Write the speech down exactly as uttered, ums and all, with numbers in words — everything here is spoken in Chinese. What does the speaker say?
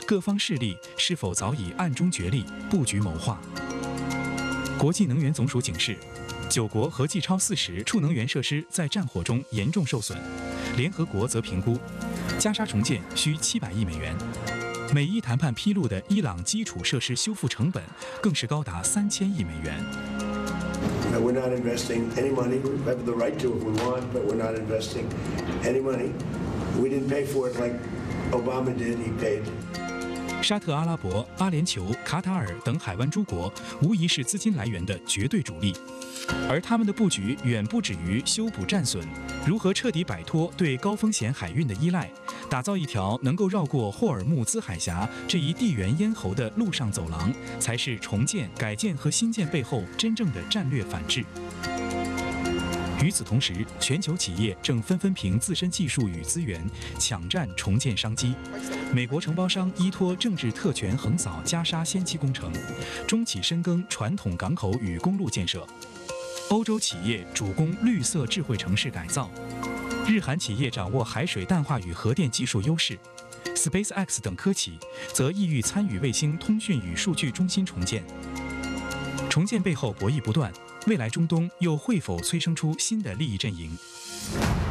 各方势力是否早已暗中角力、布局谋划？国际能源总署警示，九国合计超四十处能源设施在战火中严重受损。联合国则评估，加沙重建需七百亿美元。美伊谈判披露的伊朗基础设施修复成本更是高达三千亿美元。 We're not investing any money. We have the right to if we want, but we're not investing any money. We didn't pay for it like Obama did. He paid. 沙特阿拉伯、阿联酋、卡塔尔等海湾诸国无疑是资金来源的绝对主力，而他们的布局远不止于修补战损。如何彻底摆脱对高风险海运的依赖，打造一条能够绕过霍尔木兹海峡这一地缘咽喉的陆上走廊，才是重建、改建和新建背后真正的战略反制。与此同时，全球企业正纷纷凭自身技术与资源抢占重建商机。美国承包商依托政治特权横扫加沙先期工程，中企深耕传统港口与公路建设。欧洲企业主攻绿色智慧城市改造，日韩企业掌握海水淡化与核电技术优势 ，SpaceX 等科企则意欲参与卫星通讯与数据中心重建。重建背后博弈不断，未来中东又会否催生出新的利益阵营？